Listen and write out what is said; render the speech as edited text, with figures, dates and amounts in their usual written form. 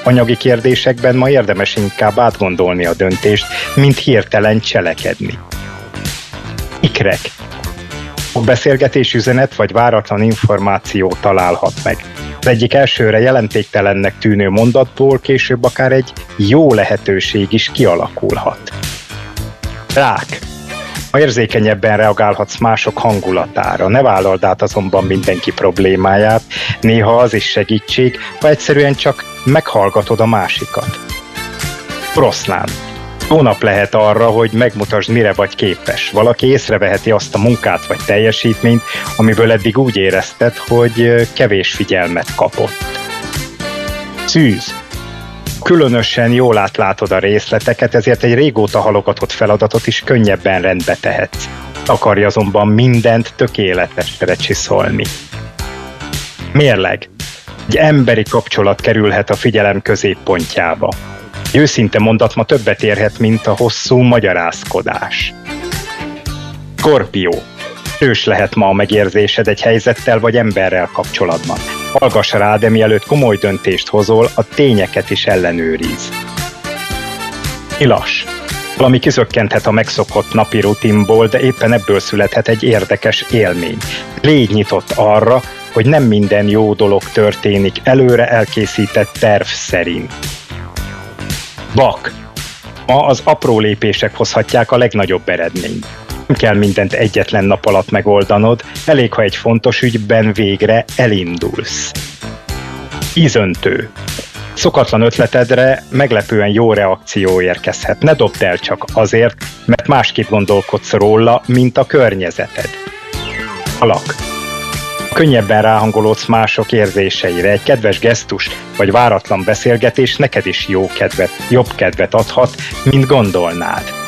Anyagi kérdésekben ma érdemes inkább átgondolni a döntést, mint hirtelen cselekedni. Ikrek. A beszélgetés, üzenet vagy váratlan információ találhat meg. Az egyik elsőre jelentéktelennek tűnő mondatból később akár egy jó lehetőség is kialakulhat. Rák. Ma érzékenyebben reagálhatsz mások hangulatára, ne vállald át azonban mindenki problémáját, néha az is segítség, ha egyszerűen csak meghallgatod a másikat. Oroszlán. Jó nap lehet arra, hogy megmutasd, mire vagy képes. Valaki észreveheti azt a munkát vagy teljesítményt, amiből eddig úgy érezted, hogy kevés figyelmet kapott. Szűz. Különösen jól átlátod a részleteket, ezért egy régóta halogatott feladatot is könnyebben rendbe tehetsz. Akarja azonban mindent tökéletesre csiszolni. Mérleg. Egy emberi kapcsolat kerülhet a figyelem középpontjába. Egy őszinte mondat ma többet érhet, mint a hosszú magyarázkodás. Skorpió. Erős lehet ma a megérzésed egy helyzettel vagy emberrel kapcsolatban. Hallgass rá, de mielőtt komoly döntést hozol, a tényeket is ellenőriz. Nyilas. Valami kizökkenthet a megszokott napi rutinból, de éppen ebből születhet egy érdekes élmény. Légy nyitott arra, hogy nem minden jó dolog történik előre elkészített terv szerint. Vak. Ma az apró lépések hozhatják a legnagyobb eredményt. Nem kell mindent egyetlen nap alatt megoldanod, elég, ha egy fontos ügyben végre elindulsz. Ízöntő. Szokatlan ötletedre meglepően jó reakció érkezhet. Ne dobd el csak azért, mert másképp gondolkodsz róla, mint a környezeted. Alak. Könnyebben ráhangolódsz mások érzéseire. Egy kedves gesztus vagy váratlan beszélgetés neked is jobb kedvet adhat, mint gondolnád.